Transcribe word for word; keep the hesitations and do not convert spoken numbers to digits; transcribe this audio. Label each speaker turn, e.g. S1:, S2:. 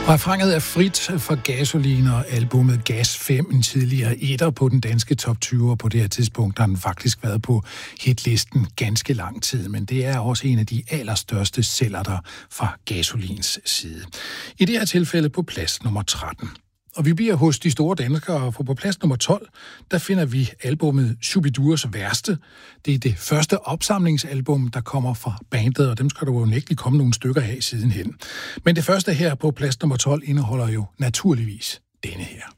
S1: Refrenget er frit for Gasolin og albumet Gas fem, en tidligere etter på den danske top tyve, og på det her tidspunkt har den faktisk været på hitlisten ganske lang tid, men det er også en af de allerstørste sælgere fra Gasolins side. I det her tilfælde på plads nummer tretten. Og vi bliver hos de store danskere, for på plads nummer tolv, der finder vi albumet Shubidurs Værste. Det er det første opsamlingsalbum, der kommer fra bandet, og dem skal der jo nægteligt komme nogle stykker af sidenhen. Men det første her på plads nummer tolv indeholder jo naturligvis denne her.